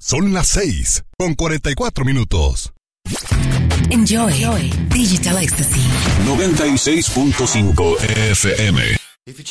Son las 6:44. Enjoy Digital Ecstasy. 96.5 FM.